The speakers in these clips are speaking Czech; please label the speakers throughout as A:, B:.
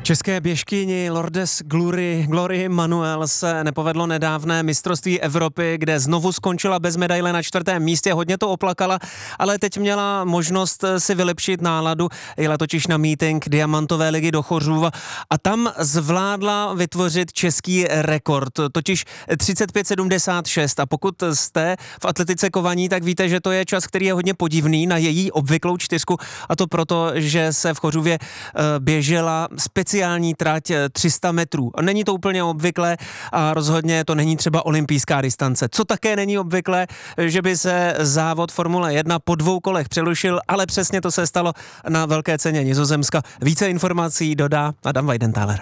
A: České běžkyni Lourdes Glory Manuel se nepovedlo nedávné mistrovství Evropy, kde znovu skončila bez medaile na 4. místě, hodně to oplakala, ale teď měla možnost si vylepšit náladu, jela totiž na meeting Diamantové ligy do Chořův a tam zvládla vytvořit český rekord, totiž 35,76 a pokud jste v atletice kovaní, tak víte, že to je čas, který je hodně podivný na její obvyklou čtyřku a to proto, že se v Chořůvě běžela speciální trať 300 metrů. Není to úplně obvyklé a rozhodně to není třeba olympijská distance. Co také není obvyklé, že by se závod Formule 1 po 2 kolech přerušil, ale přesně to se stalo na velké ceně Nizozemska. Více informací dodá Adam Weidenthaler.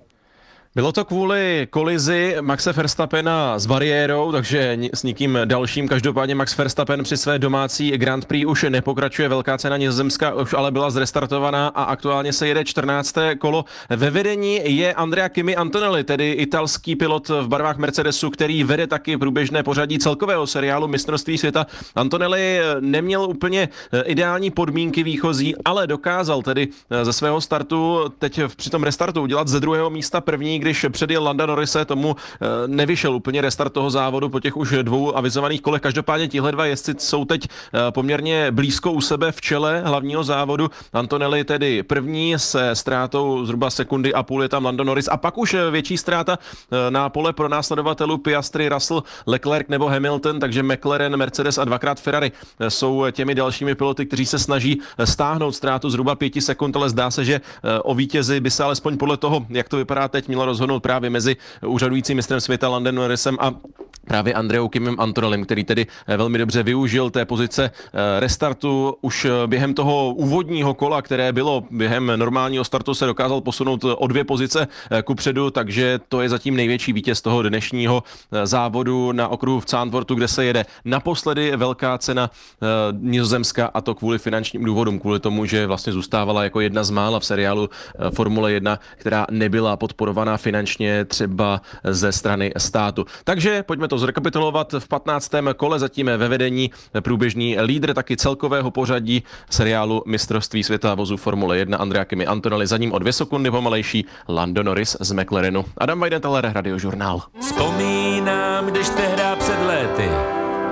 B: Bylo to kvůli kolizi Maxe Verstappena s bariérou, takže s nikým dalším. Každopádně Max Verstappen při své domácí Grand Prix už nepokračuje. Velká cena Nizozemska už ale byla zrestartovaná a aktuálně se jede 14. kolo. Ve vedení je Andrea Kimi Antonelli, tedy italský pilot v barvách Mercedesu, který vede taky průběžné pořadí celkového seriálu mistrovství světa. Antonelli neměl úplně ideální podmínky výchozí, ale dokázal tedy ze svého startu teď při tom restartu udělat ze 2. místa první, když předjel Landa Norrise, tomu nevyšel úplně restart toho závodu po těch už 2 avizovaných kolech. Každopádně tihle 2 jezdci jsou teď poměrně blízko u sebe v čele hlavního závodu. Antonelli tedy první se ztrátou zhruba sekundy a půl, je tam Lando Norris a pak už větší ztráta na pole pro následovatelů Piastri, Russell, Leclerc nebo Hamilton, takže McLaren, Mercedes a 2x Ferrari jsou těmi dalšími piloty, kteří se snaží stáhnout ztrátu zhruba 5 sekund, ale zdá se, že o vítězi by se alespoň podle toho, jak to vypadá teď, mělo rozhodnout právě mezi úřadujícím mistrem světa Landem Norrisem a právě Andreou Kimem Antonellim, který tedy velmi dobře využil té pozice restartu. Už během toho úvodního kola, které bylo během normálního startu, se dokázal posunout o 2 pozice kupředu, takže to je zatím největší vítěz toho dnešního závodu na okruhu v Zandvoortu, kde se jede naposledy velká cena Nizozemska, a to kvůli finančním důvodům, kvůli tomu, že vlastně zůstávala jako jedna z mála v seriálu Formule 1, která nebyla podporovaná finančně třeba ze strany státu. Takže pojďme to zrekapitulovat. V 15. kole zatím ve vedení průběžný lídr taky celkového pořadí seriálu mistrovství světa vozů Formule 1 Andrea Kimi Antonelli, za ním o 2 sekundy pomalejší Lando Norris z McLarenu. Adam Weidenthaler, Radiožurnál.
C: Vzpomínám, když tehdy